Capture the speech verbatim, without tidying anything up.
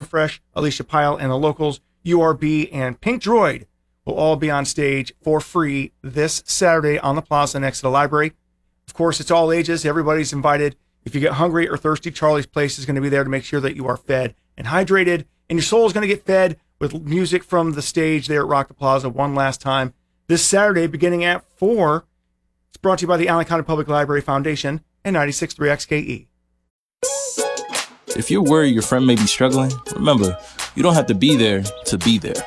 Fresh, Alicia Pyle, and the locals, U R B, and Pink Droid will all be on stage for free this Saturday on the plaza next to the library. Of course, it's all ages. Everybody's invited. If you get hungry or thirsty, Charlie's Place is going to be there to make sure that you are fed and hydrated, and your soul is going to get fed with music from the stage there at Rock the Plaza one last time this Saturday beginning at four. It's brought to you by the Allen County Public Library Foundation and ninety-six point three X K E. If you're worried your friend may be struggling, remember, you don't have to be there to be there.